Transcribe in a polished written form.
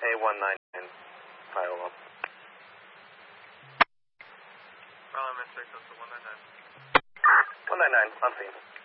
A199, file up. Well, I'm at 6, that's the 199. 199, on scene.